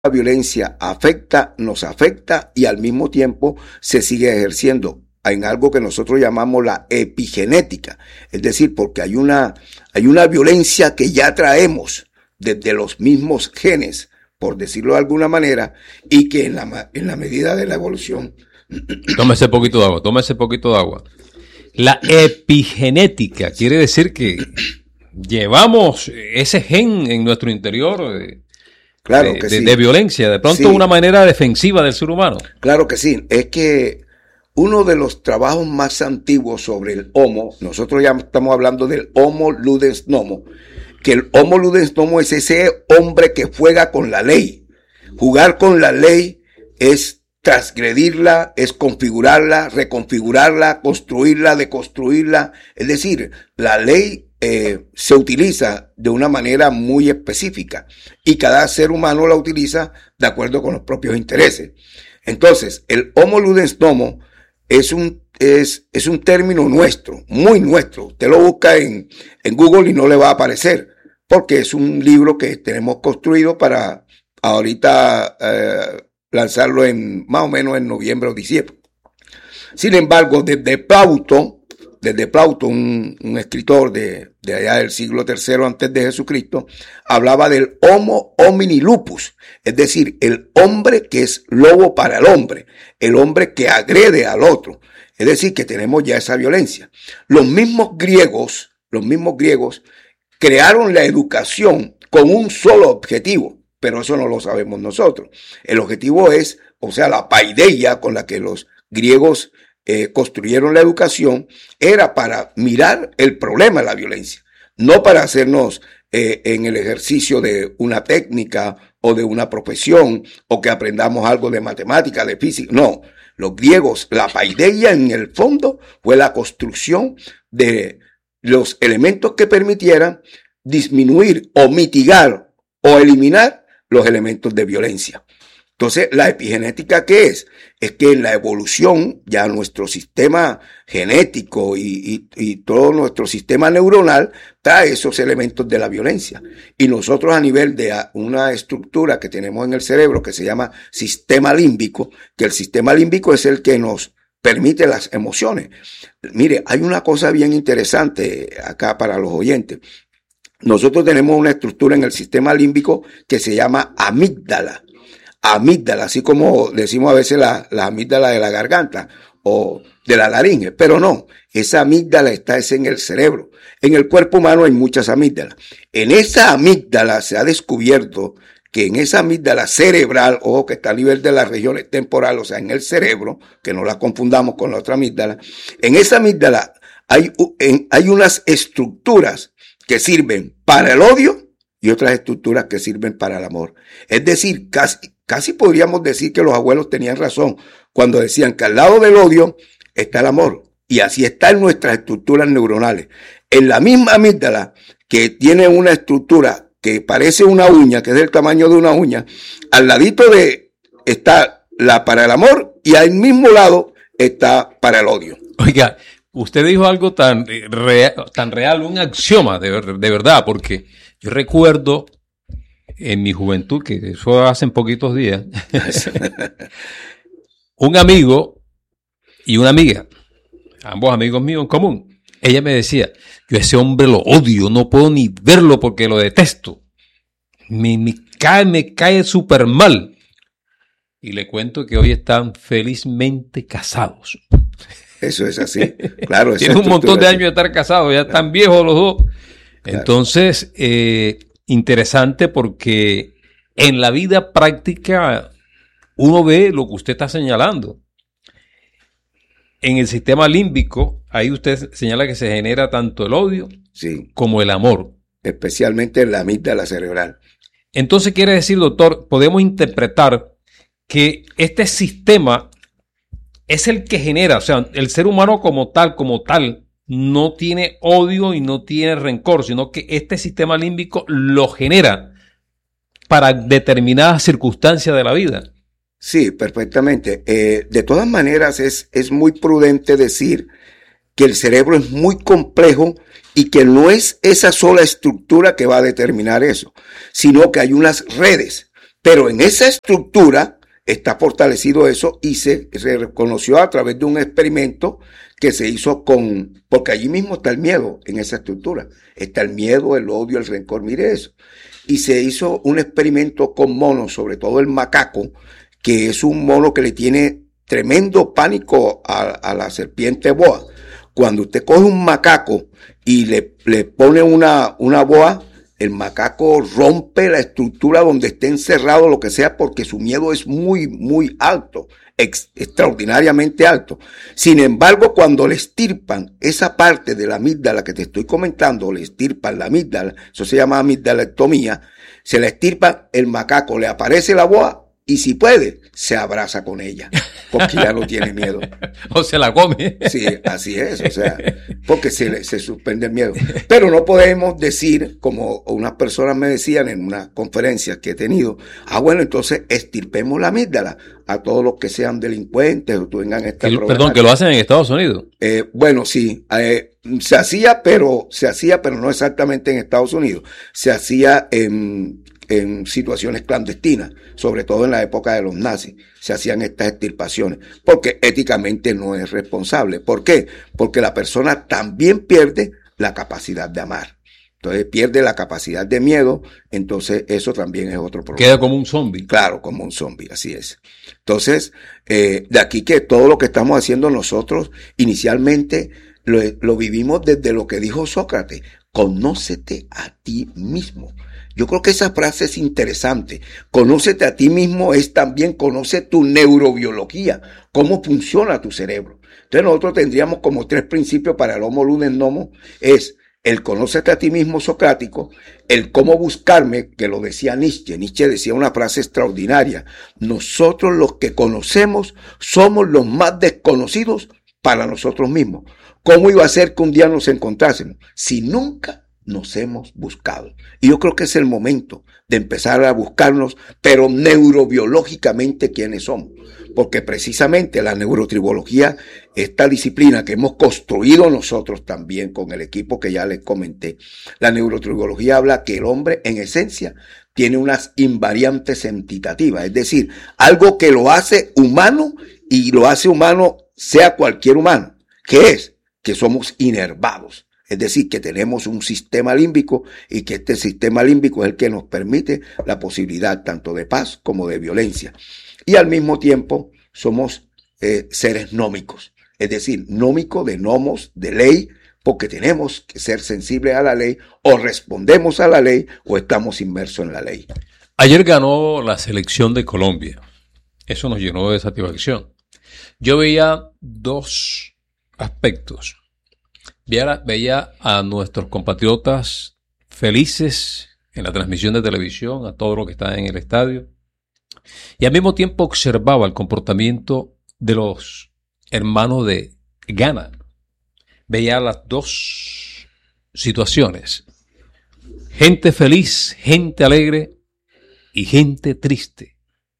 la violencia nos afecta y al mismo tiempo se sigue ejerciendo en algo que nosotros llamamos la epigenética, es decir, porque hay una violencia que ya traemos desde los mismos genes, por decirlo de alguna manera, y que en la medida de la evolución... Toma ese poquito de agua. La epigenética quiere decir que llevamos ese gen en nuestro interior Claro que sí. De violencia, de pronto Sí. una manera defensiva del ser humano. Claro que sí, es que uno de los trabajos más antiguos sobre el Homo, nosotros ya estamos hablando del Homo Ludens Nomo, que el Homo Ludens Nomo es ese hombre que juega con la ley. Jugar con la ley es transgredirla, es configurarla, reconfigurarla, construirla, deconstruirla. Es decir, la ley se utiliza de una manera muy específica y cada ser humano la utiliza de acuerdo con los propios intereses. Entonces, el Homo Ludens Nomo es un término nuestro, muy nuestro. Usted lo busca en Google y no le va a aparecer, porque es un libro que tenemos construido para ahorita lanzarlo más o menos en noviembre o diciembre. Sin embargo, desde Plauto, un escritor de allá del siglo III antes de Jesucristo, hablaba del Homo homini lupus, es decir, el hombre que es lobo para el hombre que agrede al otro. Es decir, que tenemos ya esa violencia. Los mismos griegos crearon la educación con un solo objetivo, pero eso no lo sabemos nosotros. El objetivo es, la paideia con la que los griegos construyeron la educación, era para mirar el problema de la violencia, no para hacernos en el ejercicio de una técnica o de una profesión o que aprendamos algo de matemática, de física. No, los griegos, la paideia en el fondo fue la construcción de los elementos que permitieran disminuir o mitigar o eliminar los elementos de violencia. Entonces, la epigenética, ¿qué es? Es que en la evolución ya nuestro sistema genético y todo nuestro sistema neuronal trae esos elementos de la violencia. Y nosotros a nivel de una estructura que tenemos en el cerebro que se llama sistema límbico, que el sistema límbico es el que nos permite las emociones. Mire, hay una cosa bien interesante acá para los oyentes. Nosotros tenemos una estructura en el sistema límbico que se llama amígdala, así como decimos a veces la amígdala de la garganta o de la laringe, pero no, esa amígdala está en el cerebro. En el cuerpo humano hay muchas amígdalas. En esa amígdala se ha descubierto que en esa amígdala cerebral, ojo que está a nivel de las regiones temporales, o sea, en el cerebro, que no la confundamos con la otra amígdala, en esa amígdala hay unas estructuras que sirven para el odio y otras estructuras que sirven para el amor. Es decir, casi podríamos decir que los abuelos tenían razón cuando decían que al lado del odio está el amor. Y así está en nuestras estructuras neuronales. En la misma amígdala, que tiene una estructura que parece una uña, que es del tamaño de una uña, al ladito está la para el amor y al mismo lado está para el odio. Oiga, usted dijo algo tan real, un axioma de verdad, porque yo recuerdo en mi juventud, que eso hace poquitos días, un amigo y una amiga, ambos amigos míos en común, ella me decía, yo ese hombre lo odio, no puedo ni verlo porque lo detesto, me cae súper mal. Y le cuento que hoy están felizmente casados. Eso es así, claro. Tienen un montón de años de estar casados, ya están viejos los dos. Claro. Entonces, interesante porque en la vida práctica uno ve lo que usted está señalando. En el sistema límbico, ahí usted señala que se genera tanto el odio como el amor. Especialmente en la amígdala cerebral. Entonces quiere decir, doctor, podemos interpretar que este sistema es el que genera, o sea, el ser humano como tal, no tiene odio y no tiene rencor, sino que este sistema límbico lo genera para determinadas circunstancias de la vida. Sí, perfectamente. De todas maneras, es muy prudente decir que el cerebro es muy complejo y que no es esa sola estructura que va a determinar eso, sino que hay unas redes. Pero en esa estructura está fortalecido eso y se reconoció a través de un experimento que se hizo porque allí mismo está el miedo en esa estructura. Está el miedo, el odio, el rencor, mire eso. Y se hizo un experimento con monos, sobre todo el macaco, que es un mono que le tiene tremendo pánico a la serpiente boa. Cuando usted coge un macaco y le pone una boa, el macaco rompe la estructura donde esté encerrado, lo que sea, porque su miedo es muy, muy alto, extraordinariamente alto. Sin embargo, cuando le estirpan esa parte de la amígdala que te estoy comentando, le estirpan la amígdala, eso se llama amigdalectomía, se la estirpan, el macaco le aparece la boa y si puede, se abraza con ella, porque ya no tiene miedo. O se la come. Sí, así es, o sea, porque se suspende el miedo. Pero no podemos decir, como unas personas me decían en unas conferencias que he tenido, bueno, entonces estirpemos la amígdala a todos los que sean delincuentes o tengan esta problemática. Perdón, que lo hacen en Estados Unidos. Bueno, sí, se hacía, pero no exactamente en Estados Unidos. Se hacía en situaciones clandestinas, sobre todo en la época de los nazis, se hacían estas extirpaciones, porque éticamente no es responsable. ¿Por qué? Porque la persona también pierde la capacidad de amar. Entonces pierde la capacidad de miedo, entonces eso también es otro problema. Queda como un zombie. Claro, como un zombie, así es. Entonces, de aquí que todo lo que estamos haciendo nosotros, inicialmente lo vivimos desde lo que dijo Sócrates, conócete a ti mismo. Yo creo que esa frase es interesante. Conócete a ti mismo es también conoce tu neurobiología, cómo funciona tu cerebro. Entonces nosotros tendríamos como 3 principios para el Homo Ludens Nomo, es el conócete a ti mismo socrático, el cómo buscarme, que lo decía Nietzsche. Nietzsche decía una frase extraordinaria. Nosotros los que conocemos somos los más desconocidos para nosotros mismos. ¿Cómo iba a ser que un día nos encontrásemos si nunca nos hemos buscado? Y yo creo que es el momento de empezar a buscarnos, pero neurobiológicamente quiénes somos. Porque precisamente la neurotribología, esta disciplina que hemos construido nosotros también con el equipo que ya les comenté, la neurotribología habla que el hombre en esencia tiene unas invariantes entitativas, es decir, algo que lo hace humano y lo hace humano sea cualquier humano. ¿Qué es? Que somos inervados. Es decir, que tenemos un sistema límbico y que este sistema límbico es el que nos permite la posibilidad tanto de paz como de violencia. Y al mismo tiempo somos seres nómicos, es decir, nómico de nomos, de ley, porque tenemos que ser sensibles a la ley, o respondemos a la ley o estamos inmersos en la ley. Ayer ganó la selección de Colombia. Eso nos llenó de satisfacción. Yo veía 2 aspectos. Veía a nuestros compatriotas felices en la transmisión de televisión, a todo lo que está en el estadio, y al mismo tiempo observaba el comportamiento de los hermanos de Ghana. Veía las 2 situaciones: gente feliz, gente alegre y gente triste.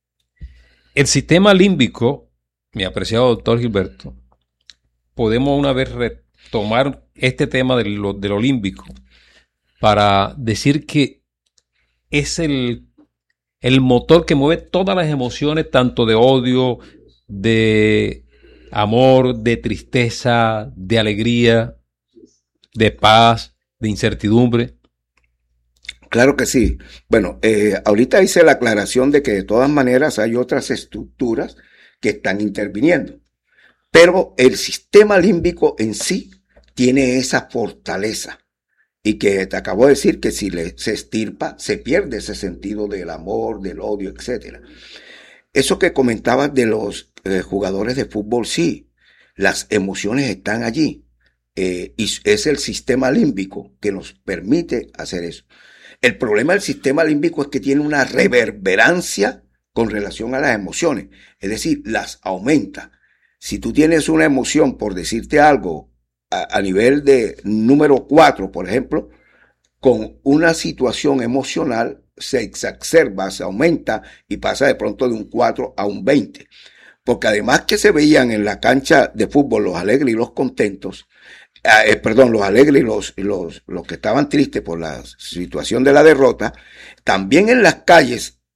El sistema límbico, mi apreciado doctor Gilberto, podemos una vez tomar este tema de lo límbico para decir que es el motor que mueve todas las emociones, tanto de odio, de amor, de tristeza, de alegría, de paz, de incertidumbre. Claro que sí. Bueno, ahorita hice la aclaración de que de todas maneras hay otras estructuras que están interviniendo, pero el sistema límbico en sí tiene esa fortaleza y que te acabo de decir que si se estirpa, se pierde ese sentido del amor, del odio, etcétera. Eso que comentabas de los jugadores de fútbol, sí, las emociones están allí y es el sistema límbico que nos permite hacer eso. El problema del sistema límbico es que tiene una reverberancia con relación a las emociones, es decir, las aumenta. Si tú tienes una emoción, por decirte algo, a nivel de número 4, por ejemplo, con una situación emocional se exacerba, se aumenta y pasa de pronto de un 4 a un 20. Porque además que se veían en la cancha de fútbol los alegres y los contentos, los alegres y los que estaban tristes por la situación de la derrota, también en las calles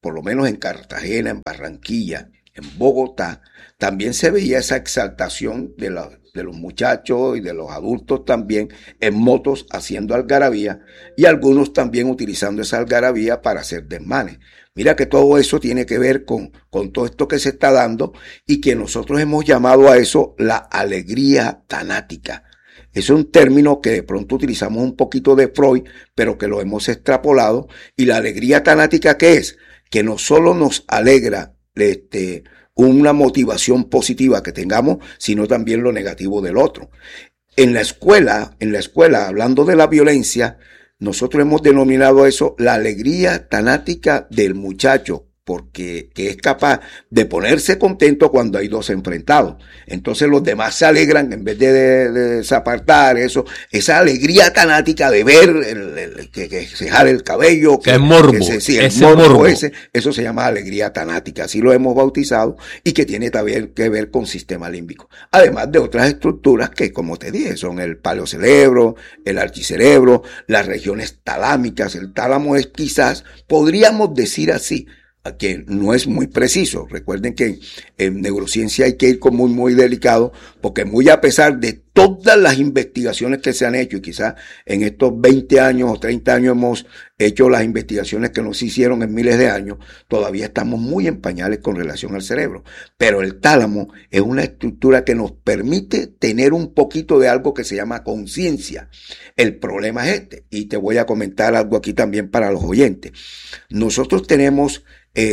por lo menos en Cartagena, en Barranquilla, en Bogotá, también se veía esa exaltación de los muchachos y de los adultos también en motos haciendo algarabía, y algunos también utilizando esa algarabía para hacer desmanes. Mira que todo eso tiene que ver con todo esto que se está dando, y que nosotros hemos llamado a eso la alegría tanática. Es un término que de pronto utilizamos un poquito de Freud, pero que lo hemos extrapolado. Y la alegría tanática, ¿qué es? Que no solo nos alegra una motivación positiva que tengamos, sino también lo negativo del otro. En la escuela, hablando de la violencia, nosotros hemos denominado eso la alegría tanática del muchacho, porque es capaz de ponerse contento cuando hay dos enfrentados. Entonces los demás se alegran en vez de desapartar eso, esa alegría tanática de ver que se jale el cabello, que es morbo, eso se llama alegría tanática, así lo hemos bautizado, y que tiene también que ver con sistema límbico, además de otras estructuras que, como te dije, son el paleocerebro, el archicerebro, las regiones talámicas. El tálamo es, quizás podríamos decir así, que no es muy preciso. Recuerden que en neurociencia hay que ir como muy delicado, porque muy a pesar de todas las investigaciones que se han hecho, y quizás en estos 20 años o 30 años hemos hecho las investigaciones que no se hicieron en miles de años, todavía estamos muy en pañales con relación al cerebro. Pero el tálamo es una estructura que nos permite tener un poquito de algo que se llama conciencia. El problema es y te voy a comentar algo aquí también para los oyentes. Nosotros tenemos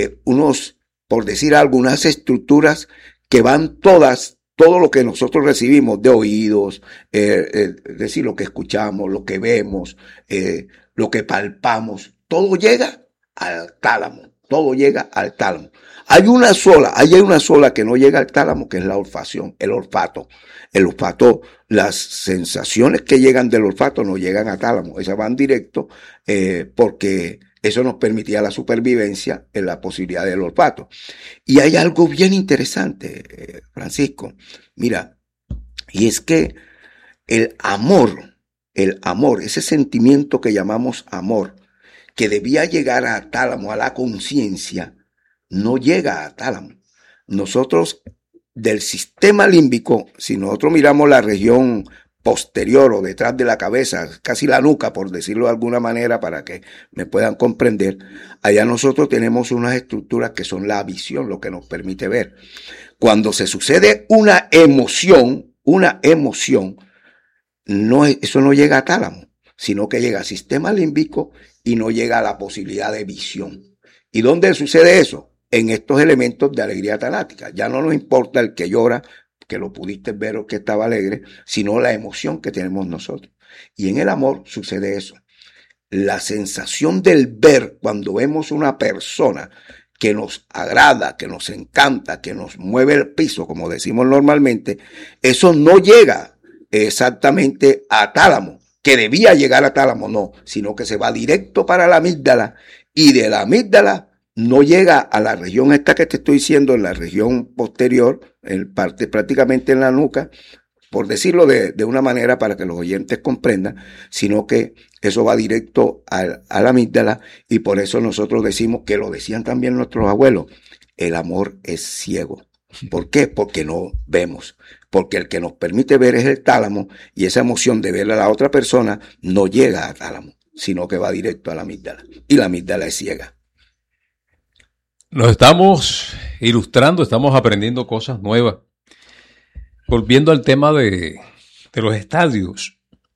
por decir algo, unas estructuras que van todo lo que nosotros recibimos de oídos, es decir, lo que escuchamos, lo que vemos, lo que palpamos, todo llega al tálamo, Hay una sola que no llega al tálamo, que es la olfacción, el olfato. Las sensaciones que llegan del olfato no llegan al tálamo, esas van directo, porque eso nos permitía la supervivencia en la posibilidad del olfato. Y hay algo bien interesante, Francisco. Mira, y es que el amor, ese sentimiento que llamamos amor, que debía llegar a tálamo, a la conciencia, no llega a tálamo. Nosotros, del sistema límbico, si nosotros miramos la región posterior o detrás de la cabeza, casi la nuca, por decirlo de alguna manera, para que me puedan comprender, allá nosotros tenemos unas estructuras que son la visión, lo que nos permite ver. Cuando se sucede una emoción, eso no llega a tálamo, sino que llega al sistema límbico y no llega a la posibilidad de visión. ¿Y dónde sucede eso? En estos elementos de alegría tanática. Ya no nos importa el que llora, que lo pudiste ver o que estaba alegre, sino la emoción que tenemos nosotros. Y en el amor sucede eso. La sensación del ver, cuando vemos una persona que nos agrada, que nos encanta, que nos mueve el piso, como decimos normalmente, eso no llega exactamente a tálamo, que debía llegar a tálamo, no, sino que se va directo para la amígdala, y de la amígdala no llega a la región esta que te estoy diciendo, en la región posterior, prácticamente en la nuca, por decirlo de una manera para que los oyentes comprendan, sino que eso va directo a la amígdala, y por eso nosotros decimos, que lo decían también nuestros abuelos, el amor es ciego. ¿Por qué? Porque no vemos. Porque el que nos permite ver es el tálamo, y esa emoción de ver a la otra persona no llega al tálamo, sino que va directo a la amígdala, y la amígdala es ciega. Nos estamos ilustrando, estamos aprendiendo cosas nuevas. Volviendo al tema de los estadios,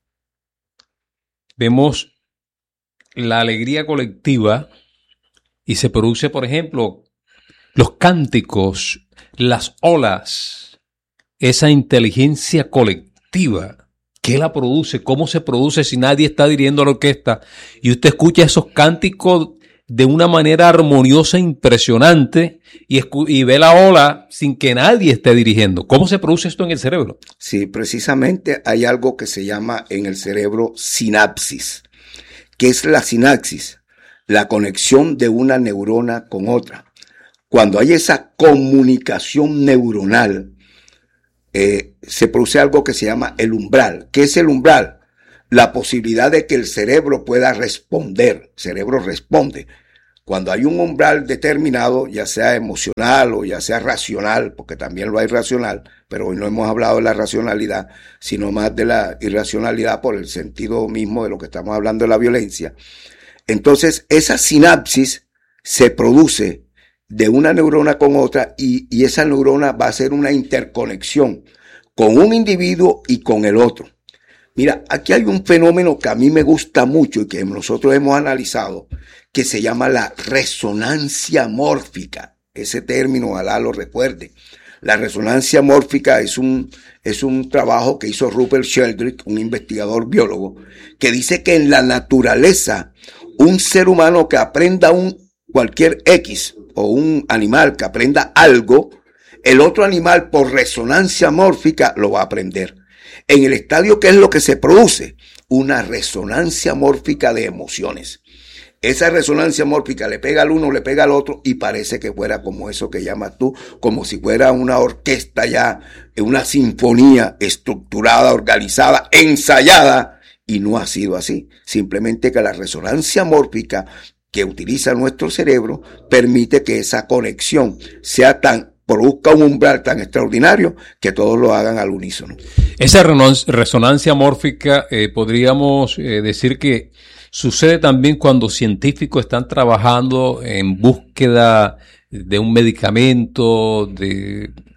vemos la alegría colectiva y se produce, por ejemplo, los cánticos, las olas, esa inteligencia colectiva. ¿Qué la produce? ¿Cómo se produce si nadie está dirigiendo la orquesta? Y usted escucha esos cánticos de una manera armoniosa, impresionante, y ve la ola sin que nadie esté dirigiendo. ¿Cómo se produce esto en el cerebro? Sí, precisamente hay algo que se llama en el cerebro sinapsis. ¿Qué es la sinapsis? La conexión de una neurona con otra. Cuando hay esa comunicación neuronal, se produce algo que se llama el umbral. ¿Qué es el umbral? La posibilidad de que el cerebro pueda responder. El cerebro responde. Cuando hay un umbral determinado, ya sea emocional o ya sea racional, porque también lo hay racional, pero hoy no hemos hablado de la racionalidad, sino más de la irracionalidad por el sentido mismo de lo que estamos hablando de la violencia. Entonces, esa sinapsis se produce de una neurona con otra y esa neurona va a hacer una interconexión con un individuo y con el otro. Mira, aquí hay un fenómeno que a mí me gusta mucho y que nosotros hemos analizado, que se llama la resonancia mórfica. Ese término, ojalá lo recuerde. La resonancia mórfica es un trabajo que hizo Rupert Sheldrake, un investigador biólogo, que dice que en la naturaleza, un ser humano que aprenda cualquier X o un animal que aprenda algo, el otro animal por resonancia mórfica lo va a aprender. En el estadio, ¿qué es lo que se produce? Una resonancia mórfica de emociones. Esa resonancia mórfica le pega al uno, le pega al otro y parece que fuera como eso que llamas tú, como si fuera una orquesta ya, una sinfonía estructurada, organizada, ensayada, y no ha sido así. Simplemente que la resonancia mórfica que utiliza nuestro cerebro permite que esa conexión sea produzca un umbral tan extraordinario que todos lo hagan al unísono. Esa resonancia mórfica, podríamos decir que sucede también cuando científicos están trabajando en búsqueda de un medicamento, de